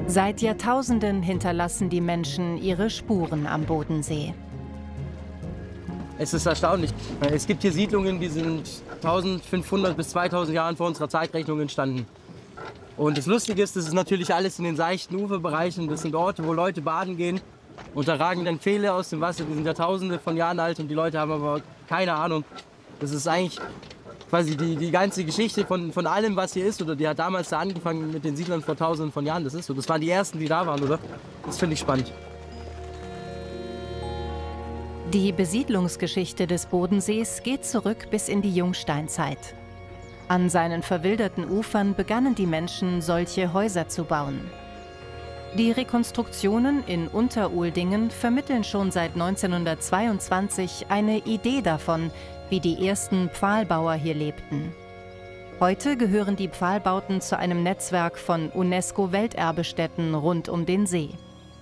Seit Jahrtausenden hinterlassen die Menschen ihre Spuren am Bodensee. Es ist erstaunlich. Es gibt hier Siedlungen, die sind 1500 bis 2000 Jahren vor unserer Zeitrechnung entstanden. Und das Lustige ist, das ist natürlich alles in den seichten Uferbereichen. Das sind Orte, wo Leute baden gehen. Und da ragen dann Pfähle aus dem Wasser, die sind Jahrtausende von Jahren alt und die Leute haben aber keine Ahnung. Das ist eigentlich quasi die ganze Geschichte von allem, was hier ist. Oder die hat damals da angefangen mit den Siedlern vor Tausenden von Jahren. Das ist so. Das waren die ersten, die da waren, oder? Das finde ich spannend. Die Besiedlungsgeschichte des Bodensees geht zurück bis in die Jungsteinzeit. An seinen verwilderten Ufern begannen die Menschen, solche Häuser zu bauen. Die Rekonstruktionen in Unteruldingen vermitteln schon seit 1922 eine Idee davon, wie die ersten Pfahlbauer hier lebten. Heute gehören die Pfahlbauten zu einem Netzwerk von UNESCO-Welterbestätten rund um den See.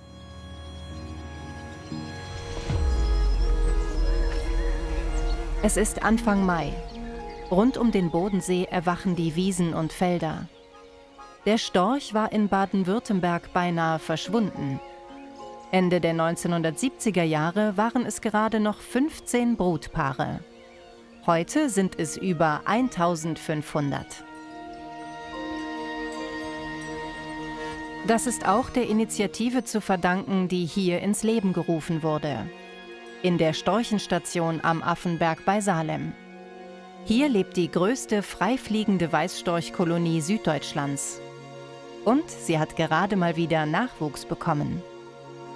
Es ist Anfang Mai. Rund um den Bodensee erwachen die Wiesen und Felder. Der Storch war in Baden-Württemberg beinahe verschwunden. Ende der 1970er Jahre waren es gerade noch 15 Brutpaare. Heute sind es über 1500. Das ist auch der Initiative zu verdanken, die hier ins Leben gerufen wurde. In der Storchenstation am Affenberg bei Salem. Hier lebt die größte freifliegende Weißstorchkolonie Süddeutschlands. Und sie hat gerade mal wieder Nachwuchs bekommen.